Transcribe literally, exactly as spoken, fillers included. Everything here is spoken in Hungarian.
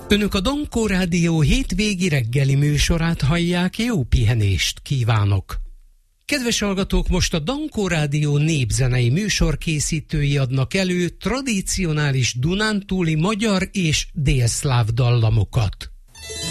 Önök a Dankó Rádió hétvégi reggeli műsorát hallják, jó pihenést kívánok! Kedves hallgatók, most a Dankó Rádió népzenei műsorkészítői adnak elő tradicionális dunántúli magyar és délszláv dallamokat.